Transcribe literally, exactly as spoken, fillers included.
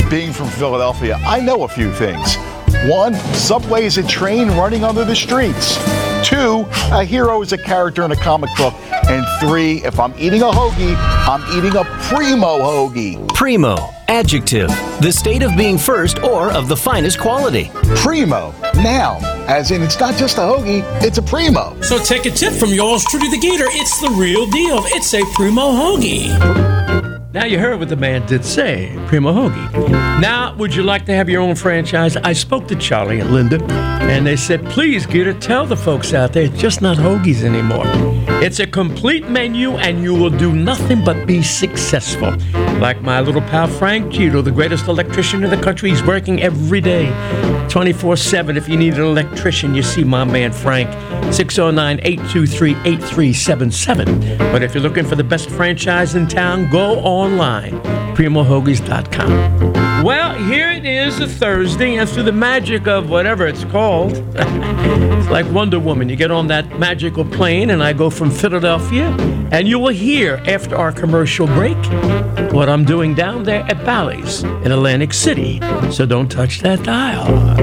being from Philadelphia, I know a few things. One, Subway is a train running under the streets. Two, a hero is a character in a comic book. And three, if I'm eating a hoagie, I'm eating a primo hoagie. Primo, adjective, the state of being first or of the finest quality. Primo, noun, as in it's not just a hoagie, it's a primo. So take a tip from yours truly, the Gator. It's the real deal. It's a primo hoagie. Now you heard what the man did say, primo hoagie. Now, would you like to have your own franchise? I spoke to Charlie and Linda, and they said, please, Gator, tell the folks out there, it's just not hoagies anymore. It's a complete menu, and you will do nothing but be successful. Like my little pal Frank Cheeto, the greatest electrician in the country. He's working every day, twenty-four seven. If you need an electrician, you see my man Frank, six oh nine, eight two three, eight three seven seven. But if you're looking for the best franchise in town, go online, primo hoagies dot com. Well, here it is, a Thursday, and through the magic of whatever it's called, it's like Wonder Woman. You get on that magical plane, and I go from Philadelphia, and you will hear, after our commercial break, what I'm doing down there at Bally's in Atlantic City. So don't touch that dial.